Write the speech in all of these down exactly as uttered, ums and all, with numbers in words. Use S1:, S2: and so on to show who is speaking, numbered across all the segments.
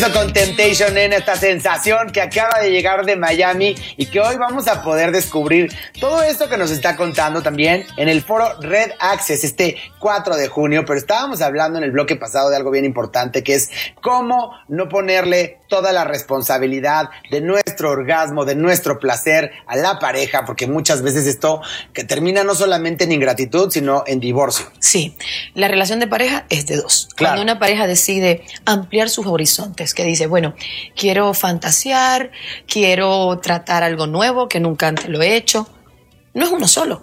S1: regreso con Temptation en esta sensación que acaba de llegar de Miami y que hoy vamos a poder descubrir todo esto que nos está contando también en el foro Red Access este cuatro de junio, pero estábamos hablando en el bloque pasado de algo bien importante que es cómo no ponerle toda la responsabilidad de nuestro orgasmo, de nuestro placer a la pareja, porque muchas veces esto que termina no solamente en ingratitud, sino en divorcio.
S2: Sí, la relación de pareja es de dos. Claro. Cuando una pareja decide ampliar sus horizontes, que dice, bueno, quiero fantasear, quiero tratar algo nuevo que nunca antes lo he hecho, no es uno solo.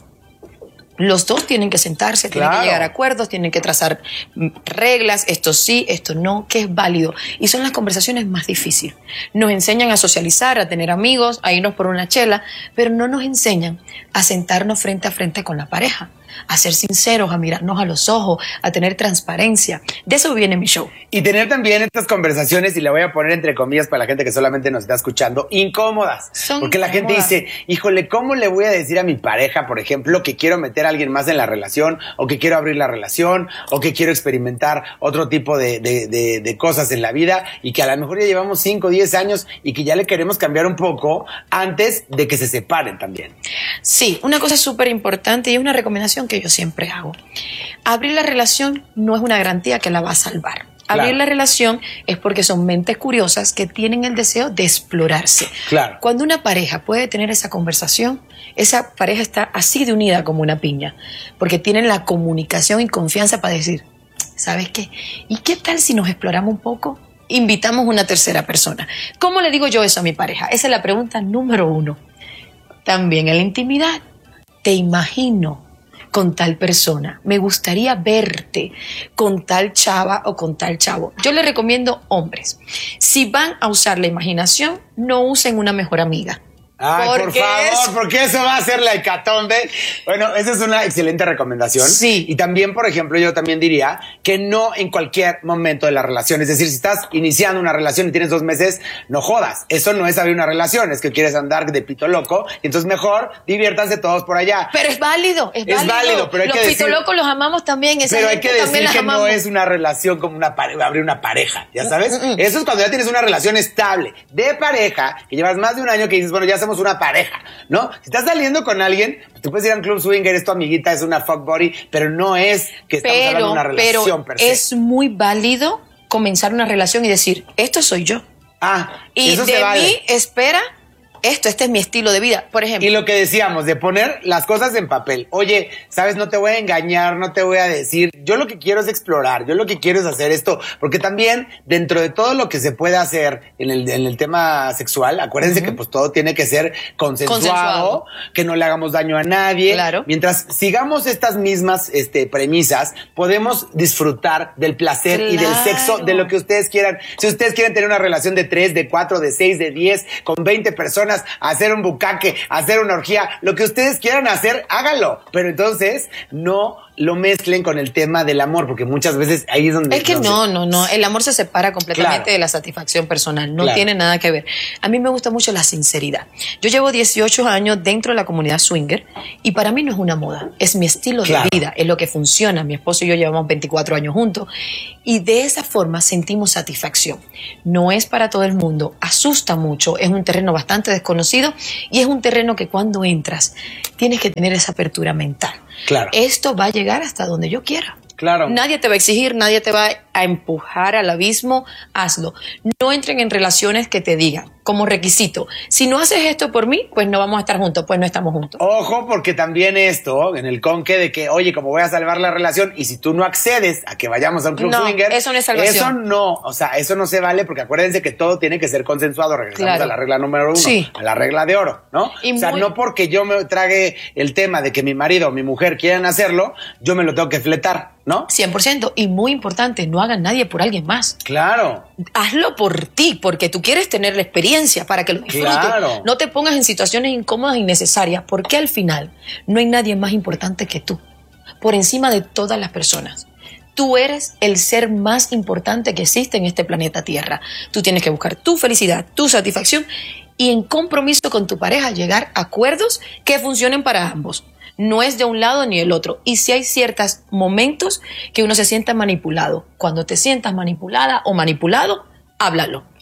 S2: Los dos tienen que sentarse, claro. Tienen que llegar a acuerdos, tienen que trazar reglas, esto sí, esto no, que es válido. Y son las conversaciones más difíciles. Nos enseñan a socializar, a tener amigos, a irnos por una chela, pero no nos enseñan a sentarnos frente a frente con la pareja, a ser sinceros, a mirarnos a los ojos, a tener transparencia. De eso viene mi show.
S1: Y tener también estas conversaciones, y la voy a poner entre comillas para la gente que solamente nos está escuchando, incómodas. Son Porque incómodas. La gente dice, híjole, ¿cómo le voy a decir a mi pareja, por ejemplo, que quiero meter a alguien más en la relación, o que quiero abrir la relación, o que quiero experimentar otro tipo de, de, de, de cosas en la vida, y que a lo mejor ya llevamos cinco o diez años y que ya le queremos cambiar un poco antes de que se separen también?
S2: Sí, una cosa súper importante y es una recomendación que yo siempre hago. Abrir la relación no es una garantía que la va a salvar. Abrir claro. la relación es porque son mentes curiosas que tienen el deseo de explorarse.
S1: Claro.
S2: Cuando una pareja puede tener esa conversación, esa pareja está así de unida como una piña, porque tienen la comunicación y confianza para decir, ¿sabes qué? ¿Y qué tal si nos exploramos un poco? Invitamos una tercera persona. ¿Cómo le digo yo eso a mi pareja? Esa es la pregunta número uno. También en la intimidad, te imagino con tal persona, me gustaría verte con tal chava o con tal chavo. Yo les recomiendo hombres, si van a usar la imaginación, no usen una mejor amiga.
S1: Ay, por favor, es... porque eso va a ser la hecatombe. Bueno, esa es una excelente recomendación.
S2: Sí.
S1: Y también, por ejemplo, yo también diría que no en cualquier momento de la relación. Es decir, si estás iniciando una relación y tienes dos meses, no jodas. Eso no es abrir una relación, es que quieres andar de pito loco. Y entonces mejor diviértanse todos por allá.
S2: Pero es válido, es válido.
S1: Es válido, pero hay
S2: los
S1: que decir...
S2: Los pito locos los amamos también. Esa
S1: pero hay que decir que
S2: amamos.
S1: No es una relación como una pareja, abrir una pareja, ¿ya sabes? Mm, mm. Eso es cuando ya tienes una relación estable de pareja, que llevas más de un año que dices, bueno, ya somos una pareja, ¿no? Si estás saliendo con alguien, tú puedes ir a un club swinger, es tu amiguita, es una fuck buddy, pero no es que estamos pero, hablando de una relación
S2: pero
S1: per se.
S2: Es muy válido comenzar una relación y decir, esto soy yo.
S1: Ah,
S2: y
S1: eso
S2: de
S1: se vale.
S2: mí espera esto, este es mi estilo de vida, por ejemplo.
S1: Y lo que decíamos, de poner las cosas en papel. Oye, sabes, no te voy a engañar, no te voy a decir. Yo lo que quiero es explorar, yo lo que quiero es hacer esto. Porque también, dentro de todo lo que se puede hacer en el, en el tema sexual, acuérdense uh-huh. que pues todo tiene que ser consensuado, consensuado, que no le hagamos daño a nadie.
S2: Claro.
S1: Mientras sigamos estas mismas este, premisas, podemos disfrutar del placer claro. y del sexo, de lo que ustedes quieran. Si ustedes quieren tener una relación de tres, de cuatro, de seis, de diez, con veinte personas, hacer un bucaque, hacer una orgía, lo que ustedes quieran hacer, háganlo. Pero entonces no lo mezclen con el tema del amor, porque muchas veces ahí es donde...
S2: Es que no, no, no, el amor se separa completamente claro. de la satisfacción personal, no claro. tiene nada que ver. A mí me gusta mucho la sinceridad. Yo llevo dieciocho años dentro de la comunidad swinger y para mí no es una moda, es mi estilo claro. de vida, es lo que funciona. Mi esposo y yo llevamos veinticuatro años juntos y de esa forma sentimos satisfacción. No es para todo el mundo, asusta mucho, es un terreno bastante desconocido y es un terreno que cuando entras tienes que tener esa apertura mental.
S1: Claro.
S2: Esto va a llegar hasta donde yo quiera.
S1: Claro.
S2: Nadie te va a exigir, nadie te va a empujar al abismo, hazlo. No entren en relaciones que te digan como requisito, si no haces esto por mí, pues no vamos a estar juntos, pues no estamos juntos.
S1: Ojo, porque también esto, en el conque de que, oye, como voy a salvar la relación, y si tú no accedes a que vayamos a un club
S2: no,
S1: swinger,
S2: eso no es salvación.
S1: Eso no, o sea, eso no se vale, porque acuérdense que todo tiene que ser consensuado. Regresamos claro. a la regla número uno,
S2: sí.
S1: a la regla de oro, ¿no?
S2: Y
S1: o sea,
S2: muy...
S1: no porque yo me trague el tema de que mi marido o mi mujer quieran hacerlo, yo me lo tengo que fletar, ¿no?
S2: cien por ciento, y muy importante, no hagan nadie por alguien más.
S1: Claro.
S2: Hazlo por ti, porque tú quieres tener la experiencia para que lo disfrutes.
S1: Claro.
S2: No te pongas en situaciones incómodas e innecesarias, porque al final no hay nadie más importante que tú, por encima de todas las personas. Tú eres el ser más importante que existe en este planeta Tierra. Tú tienes que buscar tu felicidad, tu satisfacción y en compromiso con tu pareja llegar a acuerdos que funcionen para ambos. No es de un lado ni del otro. Y si hay ciertos momentos que uno se sienta manipulado, cuando te sientas manipulada o manipulado, háblalo.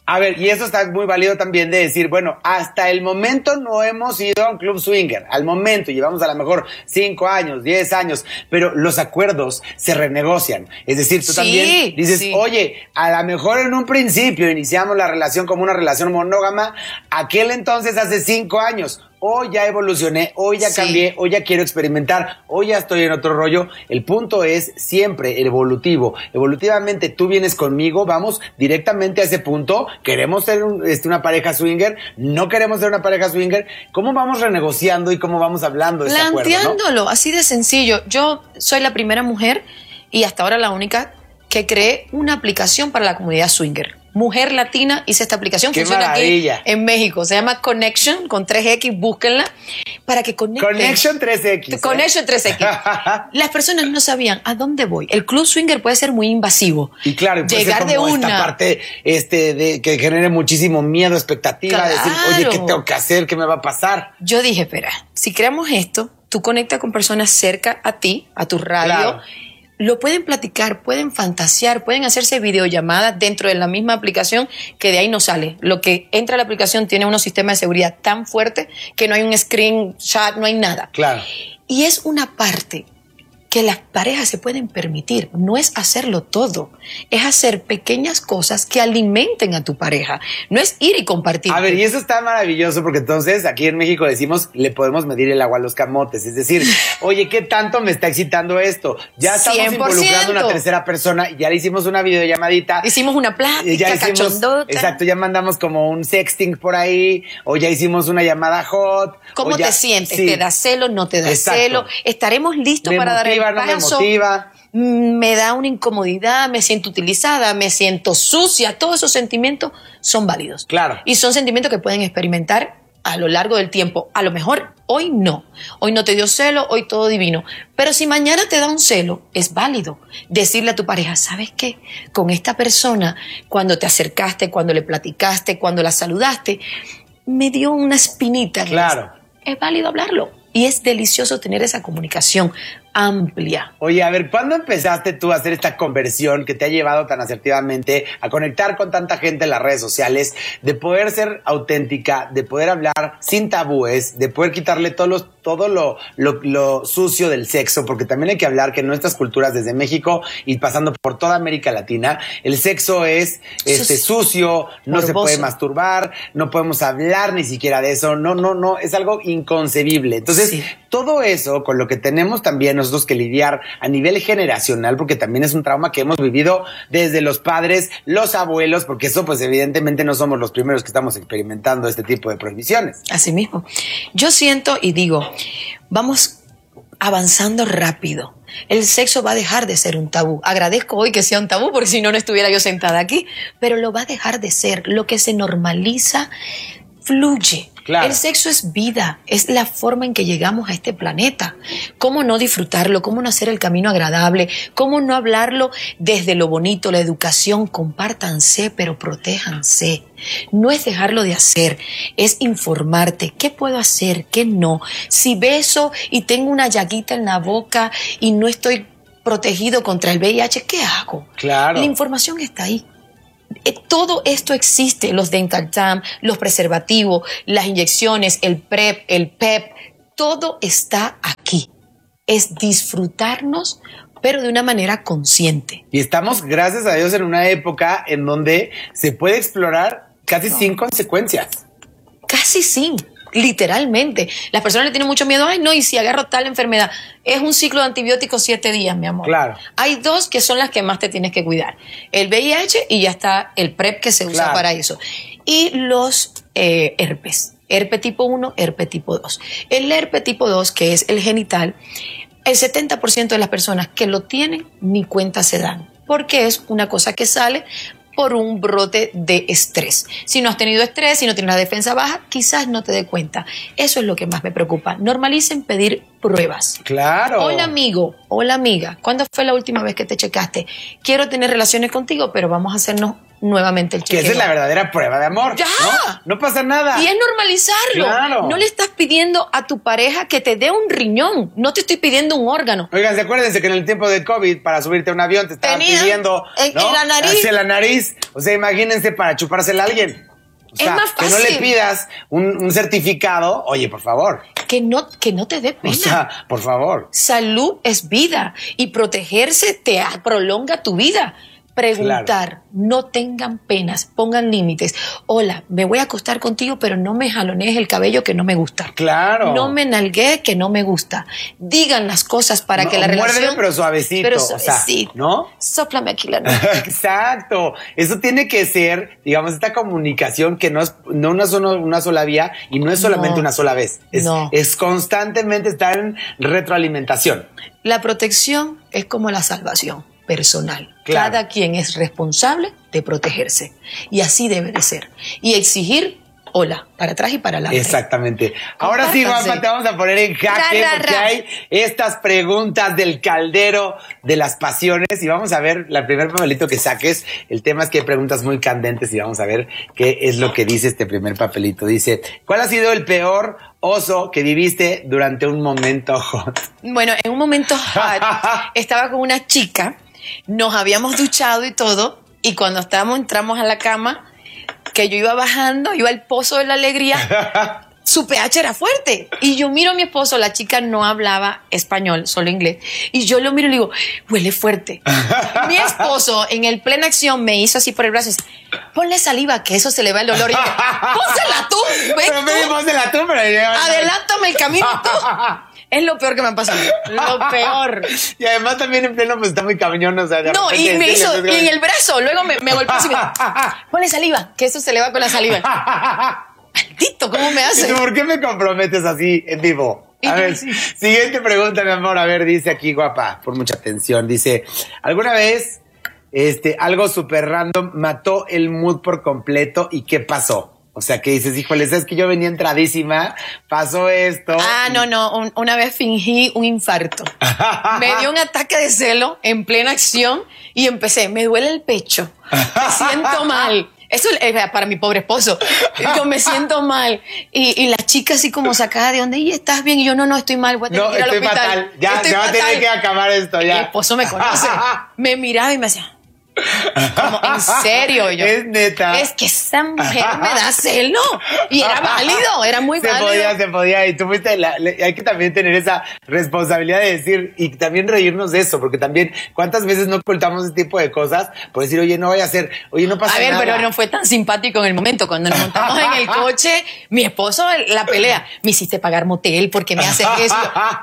S1: A ver, y eso está muy válido también de decir, bueno, hasta el momento no hemos ido a un club swinger, al momento, llevamos a lo mejor cinco años, diez años, pero los acuerdos se renegocian. Es decir, tú
S2: Sí,
S1: también dices,
S2: sí.
S1: oye, a lo mejor en un principio iniciamos la relación como una relación monógama, aquel entonces hace cinco años, hoy ya evolucioné, hoy ya
S2: Sí.
S1: cambié, hoy ya quiero experimentar, hoy ya estoy en otro rollo. El punto es siempre evolutivo. Evolutivamente tú vienes conmigo, vamos directamente a ese punto. Queremos ser un, este, una pareja swinger, no queremos ser una pareja swinger. ¿Cómo vamos renegociando y cómo vamos hablando de ese acuerdo, no?
S2: Planteándolo, así de sencillo. Yo soy la primera mujer y hasta ahora la única que creé una aplicación para la comunidad swinger. Mujer Latina hice esta aplicación,
S1: ¡Qué
S2: funciona
S1: maravilla!
S2: aquí en México. Se llama Connection, con tres equis, búsquenla, para que conecten.
S1: Connection tres equis. ¿eh?
S2: Connection tres equis. Las personas no sabían a dónde voy. El club swinger puede ser muy invasivo.
S1: Y claro, puede
S2: llegar
S1: ser como
S2: de
S1: esta
S2: una.
S1: parte este, de, que genere muchísimo miedo, expectativa,
S2: Claro.
S1: decir, oye, ¿qué tengo que hacer? ¿Qué me va a pasar?
S2: Yo dije, espera, si creamos esto, tú conectas con personas cerca a ti, a tu radio.
S1: Claro.
S2: Lo pueden platicar, pueden fantasear, pueden hacerse videollamadas dentro de la misma aplicación, que de ahí no sale. Lo que entra a la aplicación tiene unos sistemas de seguridad tan fuertes que no hay un screenshot, no hay nada.
S1: Claro.
S2: Y es una parte que las parejas se pueden permitir. No es hacerlo todo, es hacer pequeñas cosas que alimenten a tu pareja. No es ir y compartir.
S1: A ver, y eso está maravilloso porque entonces aquí en México decimos, le podemos medir el agua a los camotes. Es decir, oye, ¿qué tanto me está excitando esto? Ya estamos
S2: cien por ciento.
S1: involucrando a una tercera persona, ya le hicimos una videollamadita.
S2: Hicimos una
S1: Y
S2: plática
S1: ya hicimos,
S2: cachondota.
S1: exacto, ya mandamos como un sexting por ahí, o ya hicimos una llamada hot.
S2: ¿Cómo
S1: o ya-
S2: te sientes?
S1: sí.
S2: ¿Te da celo? ¿No te da
S1: Exacto.
S2: celo? ¿Estaremos listos
S1: Me
S2: para dar el
S1: motiva, no me
S2: paso?
S1: motiva.
S2: Mm, Me da una incomodidad, me siento utilizada, me siento sucia. Todos esos sentimientos son válidos.
S1: Claro.
S2: Y son sentimientos que pueden experimentar a lo largo del tiempo. A lo mejor hoy no. Hoy no te dio celo, hoy todo divino. Pero si mañana te da un celo, es válido decirle a tu pareja, ¿sabes qué? Con esta persona, cuando te acercaste, cuando le platicaste, cuando la saludaste, me dio una espinita.
S1: Claro.
S2: Es válido hablarlo. Y es delicioso tener esa comunicación amplia.
S1: Oye, a ver, ¿cuándo empezaste tú a hacer esta conversión que te ha llevado tan asertivamente a conectar con tanta gente en las redes sociales, de poder ser auténtica, de poder hablar sin tabúes, de poder quitarle todo, los, todo lo, lo, lo sucio del sexo? Porque también hay que hablar que en nuestras culturas, desde México y pasando por toda América Latina, el sexo es este, sucio, no
S2: morboso.
S1: se puede masturbar, no podemos hablar ni siquiera de eso, no, no, no, es algo inconcebible. Entonces,
S2: Sí.
S1: todo eso con lo que tenemos también nosotros que lidiar a nivel generacional, porque también es un trauma que hemos vivido desde los padres, los abuelos, porque eso pues evidentemente no somos los primeros que estamos experimentando este tipo de prohibiciones.
S2: Así mismo. Yo siento y digo, vamos avanzando rápido. El sexo va a dejar de ser un tabú. Agradezco hoy que sea un tabú, porque si no, no estuviera yo sentada aquí. Pero lo va a dejar de ser. Lo que se normaliza fluye.
S1: Claro.
S2: El sexo es vida, es la forma en que llegamos a este planeta. ¿Cómo no disfrutarlo? ¿Cómo no hacer el camino agradable? ¿Cómo no hablarlo desde lo bonito, la educación? Compártanse, pero protéjanse. No es dejarlo de hacer, es informarte. ¿Qué puedo hacer? ¿Qué no? Si beso y tengo una llaguita en la boca y no estoy protegido contra el V I H, ¿qué hago?
S1: Claro.
S2: La información está ahí. Eh, Todo esto existe, los dental dam, los preservativos, las inyecciones, el PrEP, el P E P, todo está aquí. Es disfrutarnos, pero de una manera consciente.
S1: Y estamos, gracias a Dios, en una época en donde se puede explorar casi sin consecuencias.
S2: Casi sin, literalmente. Las personas le tienen mucho miedo. Ay, no, y si agarro tal enfermedad. Es un ciclo de antibióticos siete días, mi amor.
S1: Claro.
S2: Hay dos que son las que más te tienes que cuidar. El V I H y ya está el PrEP que se usa
S1: Claro.
S2: para eso. Y los eh, herpes. Herpes tipo uno, herpes tipo dos. El herpes tipo dos, que es el genital, el setenta por ciento de las personas que lo tienen ni cuenta se dan. Porque es una cosa que sale por un brote de estrés. Si no has tenido estrés, si no tienes la defensa baja, quizás no te dé cuenta. Eso es lo que más me preocupa. Normalicen pedir pruebas.
S1: Claro.
S2: Hola amigo, hola amiga, ¿cuándo fue la última vez que te checaste? Quiero tener relaciones contigo, pero vamos a hacernos nuevamente el chequeo.
S1: Que esa es la verdadera prueba de amor.
S2: ¡Ya!
S1: ¿No? No pasa nada.
S2: Y es normalizarlo.
S1: Claro.
S2: No le estás pidiendo a tu pareja que te dé un riñón. No te estoy pidiendo un órgano.
S1: Oigan, acuérdense que en el tiempo de COVID, para subirte a un avión, te estaban
S2: Tenía
S1: pidiendo,
S2: en,
S1: ¿no?
S2: en la nariz.
S1: Hacia la nariz. O sea, imagínense para chupársela a alguien. O sea,
S2: es más fácil.
S1: que no le pidas un, un certificado. Oye, por favor.
S2: Que no, que no te dé pena.
S1: O sea, por favor.
S2: Salud es vida y protegerse te prolonga tu vida. Preguntar, claro. No tengan penas, pongan límites. Hola, me voy a acostar contigo, pero no me jalonees el cabello que no me gusta.
S1: Claro.
S2: No me nalguees que no me gusta. Digan las cosas para
S1: no,
S2: que la
S1: muérdeme,
S2: relación...
S1: pero suavecito.
S2: Pero suavecito.
S1: O sea, ¿no?
S2: Sóplame aquí la nuca.
S1: Exacto. Eso tiene que ser, digamos, esta comunicación que no es no una, sola, una sola vía y no es solamente no, una sola vez. Es,
S2: no.
S1: es constantemente estar en retroalimentación.
S2: La protección es como la salvación personal.
S1: Claro.
S2: Cada quien es responsable de protegerse. Y así debe de ser. Y exigir, hola, para atrás y para adelante.
S1: Exactamente. Ahora sí, Guapa, te vamos a poner en jaque ra, ra, porque ra. hay estas preguntas del caldero de las pasiones y vamos a ver el primer papelito que saques. El tema es que hay preguntas muy candentes y vamos a ver qué es lo que dice este primer papelito. Dice, ¿cuál ha sido el peor oso que viviste durante un momento hot?
S2: Bueno, en un momento hot estaba con una chica. Nos habíamos duchado y todo, y cuando estábamos, entramos a la cama, que yo iba bajando, iba al pozo de la alegría, su pH era fuerte. Y yo miro a mi esposo, la chica no hablaba español, solo inglés, y yo lo miro y le digo, huele fuerte. Mi esposo, en el plena acción, me hizo así por el brazo y dice, ponle saliva, que eso se le va el olor. Y yo, pónsela tú, ven
S1: pero
S2: tú.
S1: Pónsela tú, pero
S2: adelántame el camino tú. Es lo peor que me ha pasado. Lo peor.
S1: Y además también en pleno pues está muy cañón, o sea, de
S2: no, y me hizo, y en el brazo, luego me, me golpeó así, me ponle saliva, que eso se le va con la saliva. Maldito, ¿cómo me hace?
S1: ¿Y tú por qué me comprometes así en vivo? A ver, sí. Siguiente pregunta, mi amor. A ver, dice aquí, Guapa, por mucha atención. Dice, ¿alguna vez este, algo súper random mató el mood por completo y qué pasó? O sea, que dices, híjole, es que yo venía entradísima, pasó esto.
S2: Ah,
S1: y...
S2: no, no, un, una vez fingí un infarto. Me dio un ataque de celo en plena acción y empecé, me duele el pecho, me siento mal. Eso es para mi pobre esposo. Yo me siento mal. Y, y la chica así como sacada de onda, ¿y estás bien? Y yo, no, no, estoy mal, voy a tener
S1: no,
S2: que ir al
S1: estoy
S2: hospital.
S1: Fatal. Ya,
S2: estoy
S1: se va
S2: fatal.
S1: a tener que acabar esto ya.
S2: Mi esposo me conoce. Me miraba y me hacía... Como, ¿en serio? Yo,
S1: es neta.
S2: Es que esa mujer me da celo. Y era válido, era muy
S1: se
S2: válido.
S1: Se podía, se podía. Y tú fuiste, la, la, hay que también tener esa responsabilidad de decir, y también reírnos de eso, porque también, ¿cuántas veces no ocultamos ese tipo de cosas? Por decir, oye, no vaya a ser, oye, no pasa nada.
S2: A ver,
S1: nada.
S2: pero no fue tan simpático en el momento. Cuando nos montamos en el coche, mi esposo, la pelea, me hiciste pagar motel porque me haces eso.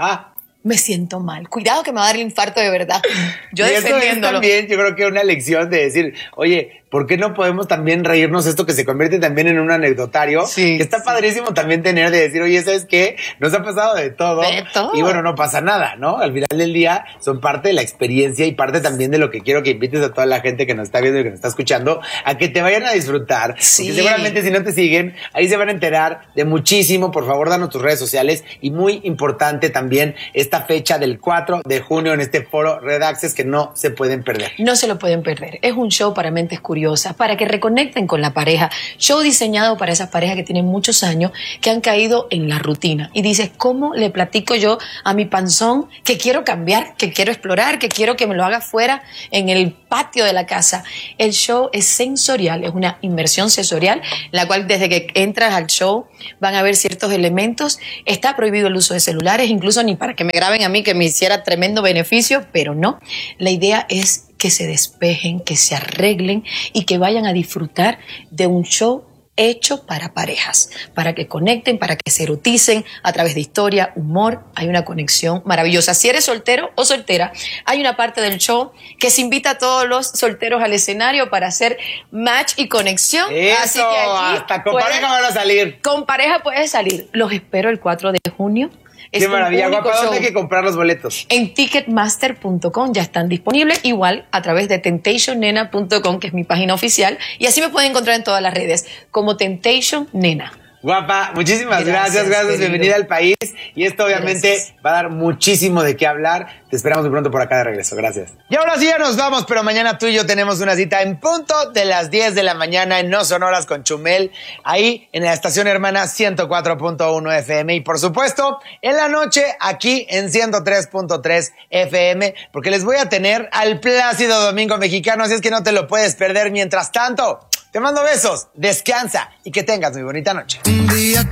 S2: Me siento mal. Cuidado que me va a dar el infarto de verdad. Yo
S1: y
S2: defendiéndolo.
S1: Eso es también, yo creo que una lección de decir, oye, ¿por qué no podemos también reírnos esto que se convierte también en un anecdotario?
S2: Sí.
S1: Que está sí. padrísimo también tener de decir, oye, ¿sabes qué? Nos ha pasado de todo.
S2: De todo.
S1: Y bueno, no pasa nada, ¿no? Al final del día son parte de la experiencia y parte también de lo que quiero que invites a toda la gente que nos está viendo y que nos está escuchando a que te vayan a disfrutar.
S2: Sí.
S1: Porque seguramente si no te siguen, ahí se van a enterar de muchísimo. Por favor, danos tus redes sociales. Y muy importante también esta fecha del cuatro de junio en este foro Red Access que no se pueden perder.
S2: No se lo pueden perder. Es un show para mentes curiosas, para que reconecten con la pareja. Show diseñado para esas parejas que tienen muchos años, que han caído en la rutina. Y dices, ¿cómo le platico yo a mi panzón que quiero cambiar, que quiero explorar, que quiero que me lo haga fuera en el patio de la casa? El show es sensorial, es una inmersión sensorial, la cual desde que entras al show van a ver ciertos elementos. Está prohibido el uso de celulares, incluso ni para que me graben a mí, que me hiciera tremendo beneficio, pero no. La idea es que se despejen, que se arreglen y que vayan a disfrutar de un show hecho para parejas, para que conecten, para que se eroticen a través de historia, humor. Hay una conexión maravillosa. Si eres soltero o soltera, hay una parte del show que se invita a todos los solteros al escenario para hacer match y conexión.
S1: Eso,
S2: así que allí
S1: hasta con
S2: pueden,
S1: pareja van a salir.
S2: Con pareja puedes salir. Los espero el cuatro de junio.
S1: Qué es maravilla, Guapa. ¿Dónde hay que comprar los boletos?
S2: En ticketmaster punto com ya están disponibles, igual a través de temptation nena punto com, que es mi página oficial, y así me pueden encontrar en todas las redes como Temptation Nena.
S1: Guapa, muchísimas gracias, gracias, gracias bienvenida al país. Y esto obviamente gracias. Va a dar muchísimo de qué hablar. Te esperamos muy pronto por acá de regreso, gracias. Y ahora sí ya nos vamos, pero mañana tú y yo tenemos una cita en punto de las diez de la mañana en No Sonoras con Chumel, ahí en la estación hermana ciento cuatro punto uno F M y por supuesto en la noche aquí en ciento tres punto tres F M, porque les voy a tener al Plácido Domingo Mexicano, así es que no te lo puedes perder. Mientras tanto, te mando besos, descansa y que tengas muy bonita noche.